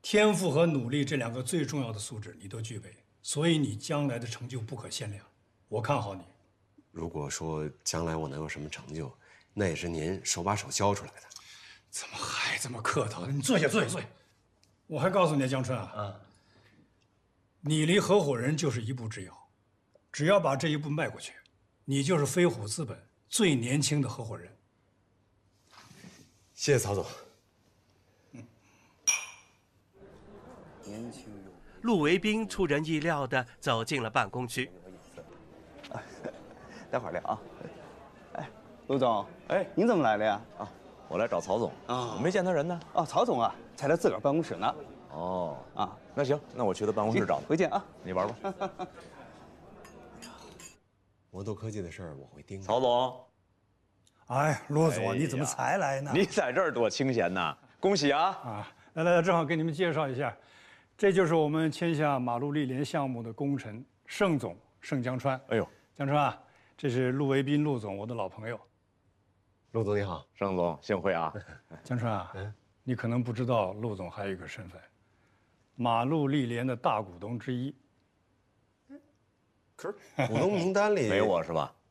天赋和努力这两个最重要的素质你都具备，所以你将来的成就不可限量。我看好你。 如果说将来我能有什么成就，那也是您手把手教出来的。 怎么还这么客套？你坐下，坐下，坐下。我还告诉你，江春啊，你离合伙人就是一步之遥，只要把这一步迈过去，你就是飞虎资本最年轻的合伙人。 谢谢曹总。 年轻有陆维斌出人意料地走进了办公区。 待会儿聊啊。哎，陆总，哎，您怎么来了呀？ 啊，我来找曹总啊， 我没见他人呢。 哦，曹总啊，才来自个儿办公室呢。 哦， 啊， 那行，那我去他办公室找他。 回见啊。 你玩吧。 摩托科技的事儿我会盯着。 曹总， 哎，陆总， 哎呀你怎么才来呢？ 你在这儿多清闲呐！恭喜啊！ 啊，来，正好给你们介绍一下，这就是我们签下马路历联项目的功臣盛总盛江川。 哎呦， 江川啊，这是陆维斌陆总，我的老朋友。 陆总你好。 盛总，幸会啊！ 江川啊，你可能不知道，陆总还有一个身份，马路历联的大股东之一。 可是股东名单里没我是吧？